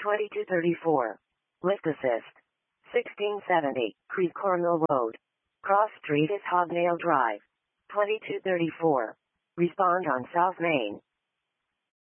2234. Lift assist. 1670, Creek Cornwall Road. Cross Street is Hobnail Drive. 2234. Respond on South Main.